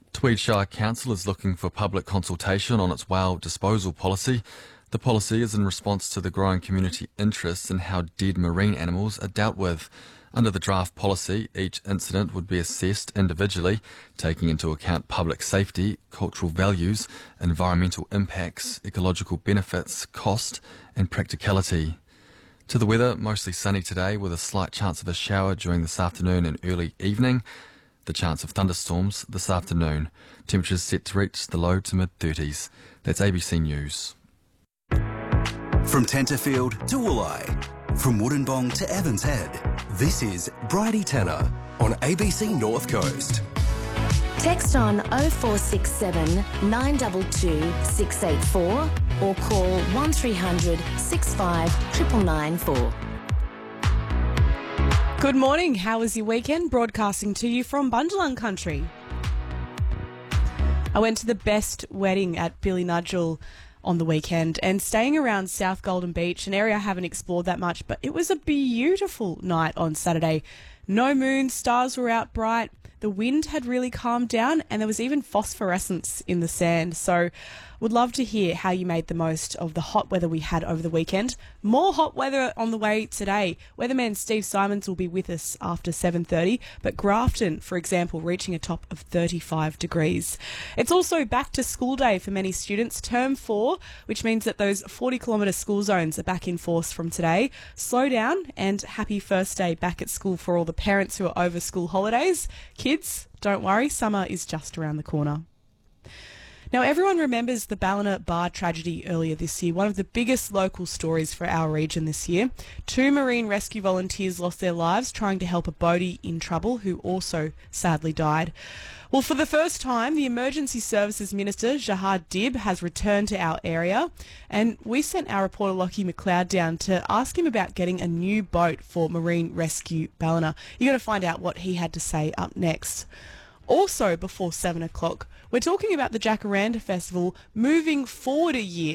Tweed Shire Council is looking for public consultation on its whale disposal policy. The policy is in response to the growing community interest in how dead marine animals are dealt with. Under the draft policy, each incident would be assessed individually, taking into account public safety, cultural values, environmental impacts, ecological benefits, cost and practicality. To the weather, mostly sunny today with a slight chance of a shower during this afternoon and early evening. The chance of thunderstorms this afternoon. Temperatures set to reach the low to mid-30s. That's ABC News. From Tenterfield to Wooleye, from Wollongong to Evans Head, this is Bridie Tanner on ABC North Coast. Text on 0467 922 684 or call 1300 65 9994. Good morning. How was your weekend? Broadcasting to you from Bundjalung Country. I went to the best wedding at Billy Nudgel on the weekend and staying around South Golden Beach, an area I haven't explored that much, but it was a beautiful night on Saturday. No moon, stars were out bright, the wind had really calmed down and there was even phosphorescence in the sand. So would love to hear how you made the most of the hot weather we had over the weekend. More hot weather on the way today. Weatherman Steve Simons will be with us after 7:30, but Grafton, for example, reaching a top of 35 degrees. It's also back to school day for many students, term 4, which means that those 40-kilometre school zones are back in force from today. Slow down and happy first day back at school for all the parents who are over school holidays. Kids, don't worry, summer is just around the corner. Now, everyone remembers the Ballina Bar tragedy earlier this year, one of the biggest local stories for our region this year. 2 marine rescue volunteers lost their lives trying to help a boatie in trouble who also sadly died. Well, for the first time, the Emergency Services Minister, Jahar Dib, has returned to our area, and we sent our reporter Lockie McLeod down to ask him about getting a new boat for Marine Rescue Ballina. You're going to find out what he had to say up next. Also, before 7 o'clock, we're talking about the Jacaranda Festival moving forward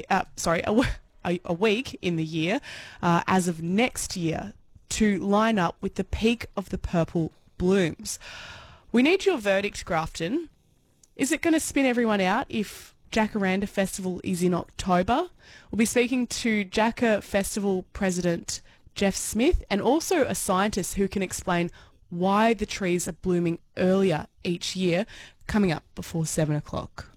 a week in the year as of next year to line up with the peak of the purple blooms. We need your verdict, Grafton. Is it going to spin everyone out if Jacaranda Festival is in October? We'll be speaking to Jaca Festival President Jeff Smith and also a scientist who can explain why the trees are blooming earlier each year, coming up before 7 o'clock.